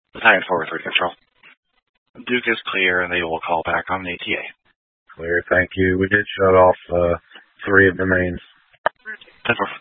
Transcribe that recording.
Battalion 4-3 Control. Duke is clear, and they will call back on the ATA. Clear, thank you. We did shut off 3 of the mains. 10-4.